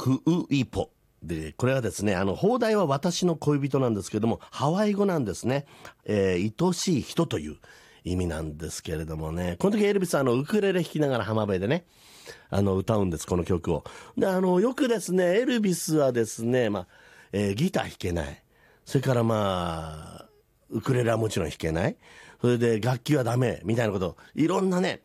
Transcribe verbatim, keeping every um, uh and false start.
フウイポ。で、これはですね、あの、放題は私の恋人なんですけども、ハワイ語なんですね。えー、愛しい人という意味なんですけれどもね。この時エルビスはあの、ウクレレ弾きながら浜辺でね、あの、歌うんです、この曲を。で、あの、よくですね、エルビスはですね、まあ、えー、ギター弾けない。それからまあ、ウクレレはもちろん弾けない。それで楽器はダメ。みたいなこと、いろんなね、